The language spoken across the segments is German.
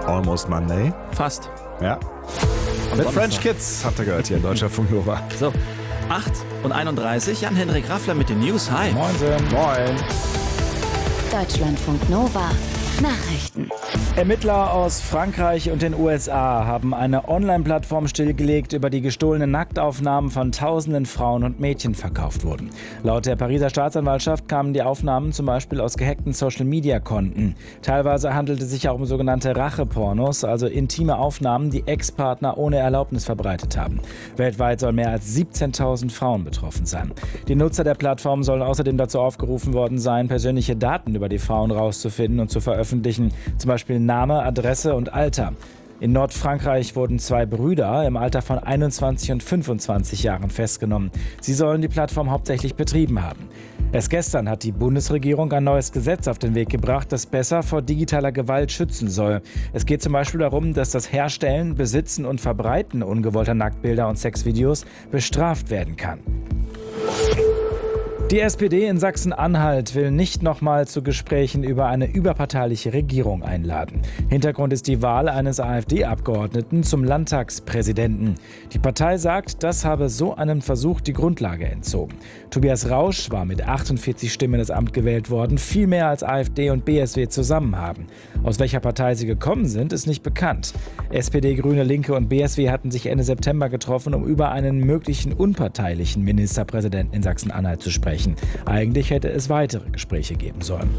Almost Monday. Fast. Ja. Mit French Kids, habt ihr gehört hier in Deutschlandfunk Nova. So, 8:31, Jan-Henrik Raffler mit den News. Hi. Moin. Deutschlandfunk Nova. Nachrichten. Ermittler aus Frankreich und den USA haben eine Online-Plattform stillgelegt, über die gestohlene Nacktaufnahmen von tausenden Frauen und Mädchen verkauft wurden. Laut der Pariser Staatsanwaltschaft kamen die Aufnahmen zum Beispiel aus gehackten Social-Media-Konten. Teilweise handelte es sich auch um sogenannte Rachepornos, also intime Aufnahmen, die Ex-Partner ohne Erlaubnis verbreitet haben. Weltweit sollen mehr als 17.000 Frauen betroffen sein. Die Nutzer der Plattform sollen außerdem dazu aufgerufen worden sein, persönliche Daten über die Frauen rauszufinden und zu veröffentlichen, zum Beispiel Name, Adresse und Alter. In Nordfrankreich wurden 2 Brüder im Alter von 21 und 25 Jahren festgenommen. Sie sollen die Plattform hauptsächlich betrieben haben. Erst gestern hat die Bundesregierung ein neues Gesetz auf den Weg gebracht, das besser vor digitaler Gewalt schützen soll. Es geht zum Beispiel darum, dass das Herstellen, Besitzen und Verbreiten ungewollter Nacktbilder und Sexvideos bestraft werden kann. Die SPD in Sachsen-Anhalt will nicht nochmal zu Gesprächen über eine überparteiliche Regierung einladen. Hintergrund ist die Wahl eines AfD-Abgeordneten zum Landtagspräsidenten. Die Partei sagt, das habe so einem Versuch die Grundlage entzogen. Tobias Rausch war mit 48 Stimmen ins Amt gewählt worden, viel mehr als AfD und BSW zusammen haben. Aus welcher Partei sie gekommen sind, ist nicht bekannt. SPD, Grüne, Linke und BSW hatten sich Ende September getroffen, um über einen möglichen unparteilichen Ministerpräsidenten in Sachsen-Anhalt zu sprechen. Eigentlich hätte es weitere Gespräche geben sollen.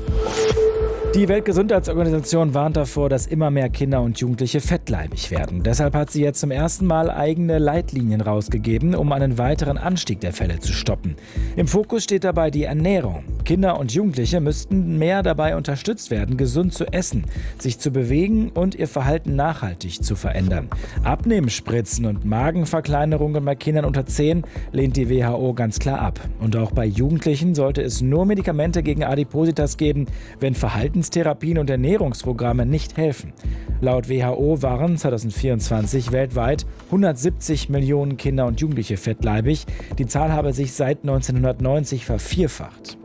Die Weltgesundheitsorganisation warnt davor, dass immer mehr Kinder und Jugendliche fettleibig werden. Deshalb hat sie jetzt zum ersten Mal eigene Leitlinien rausgegeben, um einen weiteren Anstieg der Fälle zu stoppen. Im Fokus steht dabei die Ernährung. Kinder und Jugendliche müssten mehr dabei unterstützt werden, gesund zu essen, sich zu bewegen und ihr Verhalten nachhaltig zu verändern. Abnehmspritzen und Magenverkleinerungen bei Kindern unter 10 lehnt die WHO ganz klar ab. Und auch bei Jugendlichen sollte es nur Medikamente gegen Adipositas geben, wenn Verhaltenstherapien und Ernährungsprogramme nicht helfen. Laut WHO waren 2024 weltweit 170 Millionen Kinder und Jugendliche fettleibig. Die Zahl habe sich seit 1990 vervierfacht.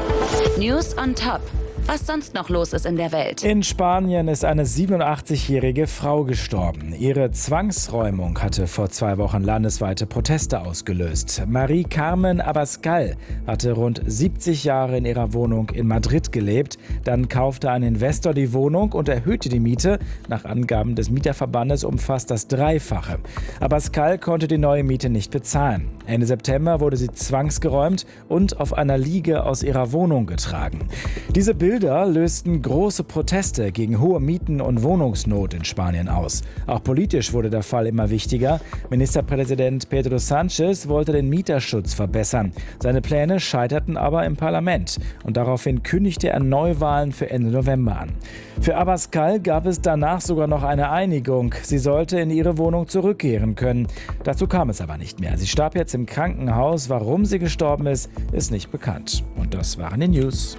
News on Top. Was sonst noch los ist in der Welt. In Spanien ist eine 87-jährige Frau gestorben. Ihre Zwangsräumung hatte vor 2 Wochen landesweite Proteste ausgelöst. Marie Carmen Abascal hatte rund 70 Jahre in ihrer Wohnung in Madrid gelebt. Dann kaufte ein Investor die Wohnung und erhöhte die Miete. Nach Angaben des Mieterverbandes um fast das Dreifache. Abascal konnte die neue Miete nicht bezahlen. Ende September wurde sie zwangsgeräumt und auf einer Liege aus ihrer Wohnung getragen. Diese Bilder lösten große Proteste gegen hohe Mieten und Wohnungsnot in Spanien aus. Auch politisch wurde der Fall immer wichtiger. Ministerpräsident Pedro Sánchez wollte den Mieterschutz verbessern. Seine Pläne scheiterten aber im Parlament. Und daraufhin kündigte er Neuwahlen für Ende November an. Für Abascal gab es danach sogar noch eine Einigung. Sie sollte in ihre Wohnung zurückkehren können. Dazu kam es aber nicht mehr. Sie starb jetzt im Krankenhaus. Warum sie gestorben ist, ist nicht bekannt. Und das waren die News.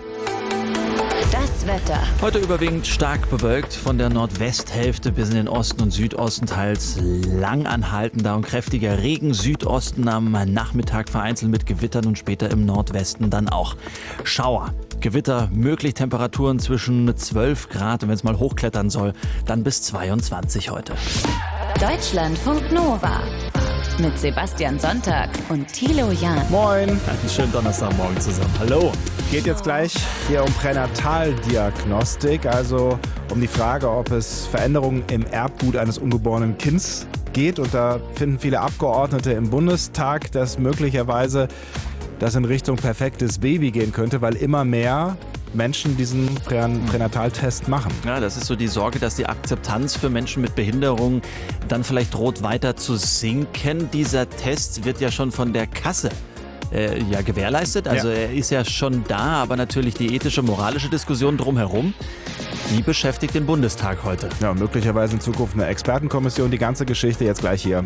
Das Wetter. Heute überwiegend stark bewölkt, von der Nordwesthälfte bis in den Osten und Südosten teils lang anhaltender und kräftiger Regen. Südosten am Nachmittag vereinzelt mit Gewittern und später im Nordwesten dann auch Schauer. Gewitter möglich, Temperaturen zwischen 12 Grad und wenn es mal hochklettern soll, dann bis 22 heute. Deutschlandfunk Nova. Mit Sebastian Sonntag und Thilo Jahn. Moin. Einen schönen Donnerstagmorgen zusammen. Hallo. Geht jetzt gleich hier um Pränataldiagnostik, also um die Frage, ob es Veränderungen im Erbgut eines ungeborenen Kindes geht. Und da finden viele Abgeordnete im Bundestag, dass möglicherweise das in Richtung perfektes Baby gehen könnte, weil immer mehr Menschen diesen Pränataltest machen. Ja, das ist so die Sorge, dass die Akzeptanz für Menschen mit Behinderung dann vielleicht droht weiter zu sinken. Dieser Test wird ja schon von der Kasse gewährleistet. Also er ist ja schon da, aber natürlich die ethische, moralische Diskussion drumherum, die beschäftigt den Bundestag heute. Ja, und möglicherweise in Zukunft eine Expertenkommission. Die ganze Geschichte jetzt gleich hier.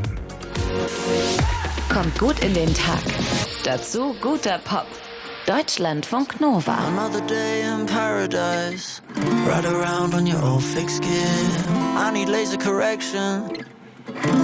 Kommt gut in den Tag. Dazu guter Pop. Deutschlandfunk Nova. Another day in paradise. Ride around on your old fake skin. I need laser correction.